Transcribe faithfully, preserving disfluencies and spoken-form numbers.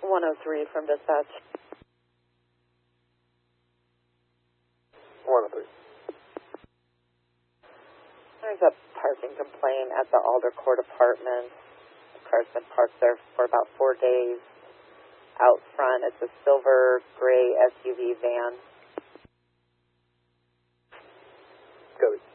one oh three from dispatch. one oh three. There's a parking complaint at the Alder Court Apartments. The car's been parked there for about four days. Out front, it's a silver gray S U V van. Copy.